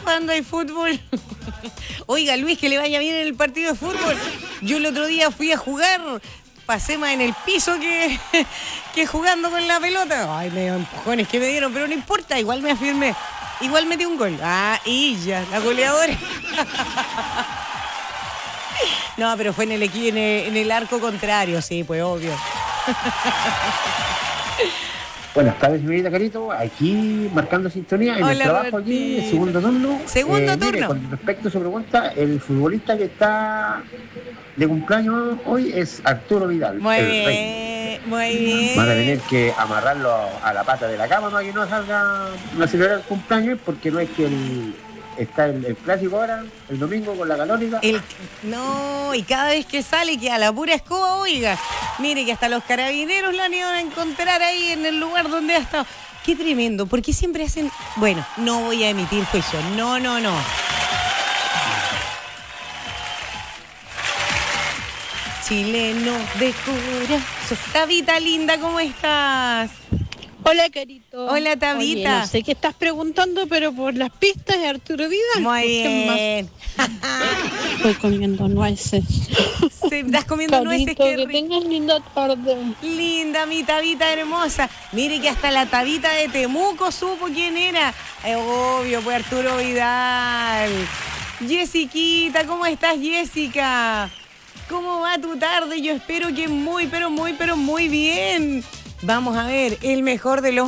cuando hay fútbol. Oiga, Luis, que le vaya bien en el partido de fútbol. Yo el otro día fui a jugar, pasé más en el piso que jugando con la pelota. Ay, medio empujones que me dieron, pero no importa, igual me afirmé. Igual metí un gol. Ah, y ya, la goleadora. No, pero fue en el arco contrario, sí, pues obvio. Buenas tardes, señorita Carito. Aquí marcando sintonía en el trabajo aquí, el segundo turno. Segundo turno. Mire, con respecto a su pregunta, el futbolista que está de cumpleaños hoy es Arturo Vidal. Muy el bien, rey. muy bien. Van a tener que amarrarlo a la pata de la cama para que no salga a celebrar el cumpleaños, porque no es que está el clásico ahora, el domingo con la Católica. No, y cada vez que sale que a la pura escoba, oiga. Mire que hasta los carabineros la han ido a encontrar ahí en el lugar donde ha estado. Qué tremendo, porque siempre hacen... Bueno, no voy a emitir juicio. No. Chileno de corazón. Tabita linda, ¿cómo estás? Hola, Carito. Hola, Tabita. Oye, no sé qué estás preguntando, pero por las pistas de Arturo Vidal. Muy bien. Estoy comiendo nueces. Sí, estás comiendo nueces. Que tengas linda tarde. Linda, mi Tabita hermosa. Mire que hasta la Tabita de Temuco supo quién era. Obvio, pues Arturo Vidal. Jessiquita, ¿cómo estás, Jessica? ¿Cómo va tu tarde? Yo espero que muy, pero muy bien. Vamos a ver, el mejor de los